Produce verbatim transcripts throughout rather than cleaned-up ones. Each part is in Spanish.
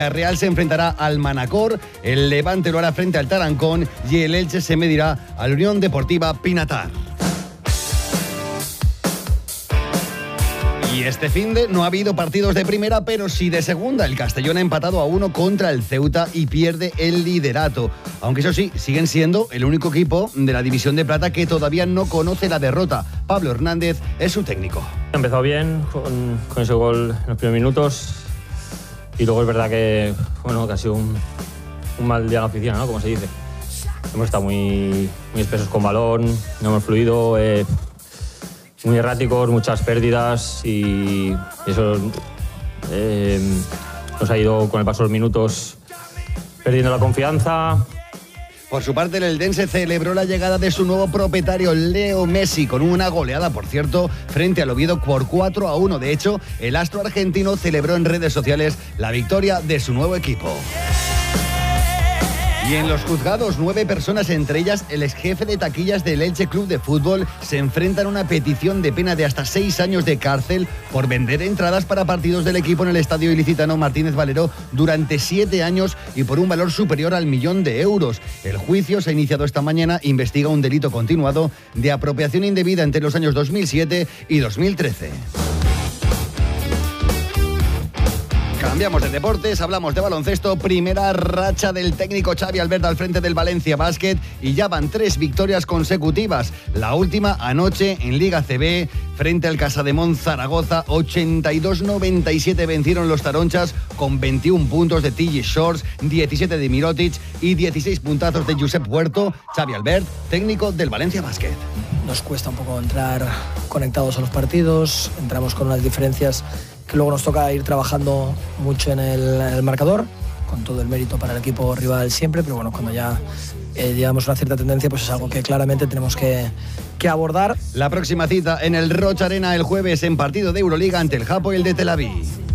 El Real se enfrentará al Manacor, el Levante lo hará frente al Tarancón y el Elche se medirá a la Unión Deportiva Pinatar. Y este finde no ha habido partidos de primera, pero sí de segunda. El Castellón ha empatado a uno contra el Ceuta y pierde el liderato. Aunque eso sí, siguen siendo el único equipo de la División de Plata que todavía no conoce la derrota. Pablo Hernández es su técnico. Ha empezado bien con, con ese gol en los primeros minutos y luego es verdad que, bueno, que ha sido un, un mal día en la oficina, ¿no? Como se dice. Hemos estado muy, muy espesos con balón, no hemos fluido, eh, muy erráticos, muchas pérdidas y eso eh, nos ha ido con el paso de los minutos perdiendo la confianza. Por su parte, el eldense celebró la llegada de su nuevo propietario, Leo Messi, con una goleada, por cierto, frente al Oviedo por cuatro a uno. De hecho, el astro argentino celebró en redes sociales la victoria de su nuevo equipo. Y en los juzgados, nueve personas, entre ellas el exjefe de taquillas del Elche Club de Fútbol, se enfrentan a una petición de pena de hasta seis años de cárcel por vender entradas para partidos del equipo en el estadio ilicitano Martínez Valero durante siete años y por un valor superior al millón de euros. El juicio se ha iniciado esta mañana, investiga un delito continuado de apropiación indebida entre los años dos mil siete y dos mil trece. Cambiamos de deportes, hablamos de baloncesto. Primera racha del técnico Xavi Albert al frente del Valencia Basket y ya van tres victorias consecutivas. La última anoche en Liga C B frente al Casademont Zaragoza. ochenta y dos noventa y siete vencieron los taronchas con veintiún puntos de T J Shorts, diecisiete de Mirotic y dieciséis puntazos de Josep Huerto. Xavi Albert, técnico del Valencia Basket. Nos cuesta un poco entrar conectados a los partidos, entramos con unas diferencias que luego nos toca ir trabajando mucho en el, en el marcador, con todo el mérito para el equipo rival siempre, pero bueno, cuando ya eh, llevamos una cierta tendencia, pues es algo que claramente tenemos que, que abordar. La próxima cita en el Rocha Arena el jueves en partido de Euroliga ante el Hapoel de Tel Aviv.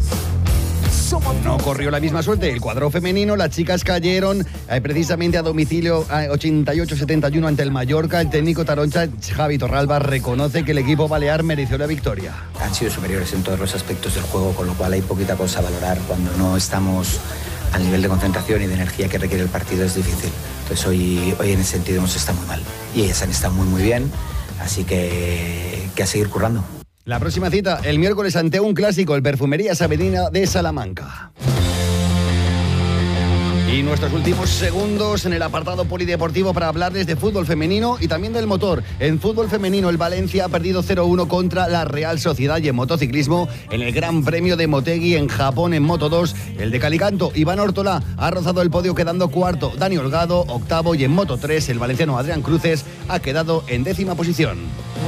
No corrió la misma suerte el cuadro femenino, las chicas cayeron eh, precisamente a domicilio eh, ochenta y ocho setenta y uno ante el Mallorca. El técnico taroncha Javi Torralba reconoce que el equipo balear mereció la victoria. Han sido superiores en todos los aspectos del juego, con lo cual hay poquita cosa a valorar. Cuando no estamos al nivel de concentración y de energía que requiere el partido es difícil. Entonces hoy, hoy en ese sentido hemos estado muy mal y ellas han estado muy muy bien, así que, que a seguir currando. La próxima cita, el miércoles ante un clásico, el Perfumerías Avenida de Salamanca. Y nuestros últimos segundos en el apartado polideportivo para hablarles de fútbol femenino y también del motor. En fútbol femenino, el Valencia ha perdido cero uno contra la Real Sociedad, y en motociclismo, en el Gran Premio de Motegi en Japón en Moto dos, el de Calicanto, Iván Ortolá, ha rozado el podio quedando cuarto, Dani Holgado octavo, y en Moto tres, el valenciano Adrián Cruces ha quedado en décima posición.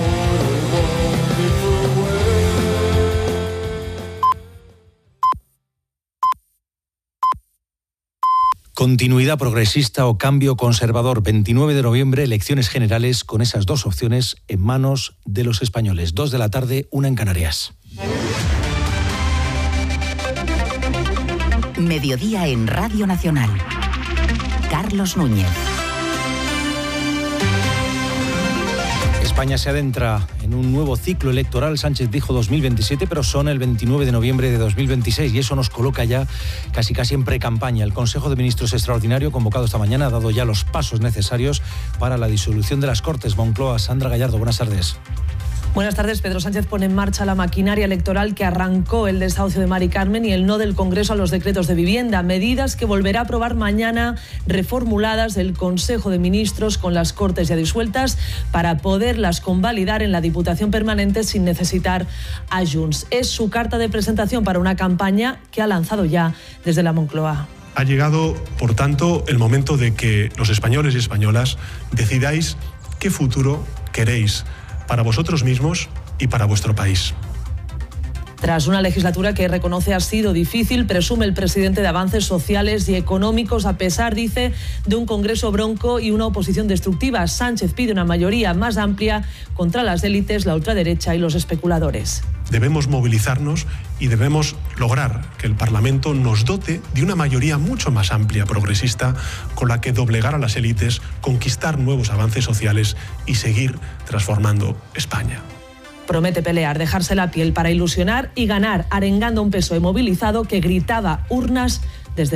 Continuidad progresista o cambio conservador. veintinueve de noviembre, elecciones generales con esas dos opciones en manos de los españoles. Dos de la tarde, una en Canarias. Mediodía en Radio Nacional. Carlos Núñez. España se adentra en un nuevo ciclo electoral. Sánchez dijo dos mil veintisiete, pero son el veintinueve de noviembre de dos mil veintiséis y eso nos coloca ya casi casi en pre-campaña. El Consejo de Ministros extraordinario convocado esta mañana ha dado ya los pasos necesarios para la disolución de las Cortes. Moncloa, Sandra Gallardo, buenas tardes. Buenas tardes. Pedro Sánchez pone en marcha la maquinaria electoral que arrancó el desahucio de Mari Carmen y el no del Congreso a los decretos de vivienda, medidas que volverá a aprobar mañana, reformuladas del Consejo de Ministros con las Cortes ya disueltas, para poderlas convalidar en la Diputación Permanente sin necesitar a Junts. Es su carta de presentación para una campaña que ha lanzado ya desde la Moncloa. Ha llegado, por tanto, el momento de que los españoles y españolas decidáis qué futuro queréis para vosotros mismos y para vuestro país. Tras una legislatura que reconoce ha sido difícil, presume el presidente de avances sociales y económicos, a pesar, dice, de un Congreso bronco y una oposición destructiva. Sánchez pide una mayoría más amplia contra las élites, la ultraderecha y los especuladores. Debemos movilizarnos y debemos lograr que el Parlamento nos dote de una mayoría mucho más amplia, progresista, con la que doblegar a las élites, conquistar nuevos avances sociales y seguir transformando España. Promete pelear, dejarse la piel para ilusionar y ganar, arengando a un P S O E movilizado que gritaba urnas